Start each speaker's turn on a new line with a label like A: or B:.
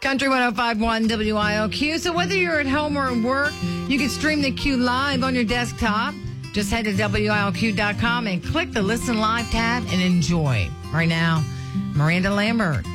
A: Country 105.1 WIOQ. So whether you're at home or at work, you can stream the Q live on your desktop. Just head to WIOQ.com and click the Listen Live tab and enjoy. Right now, Miranda Lambert.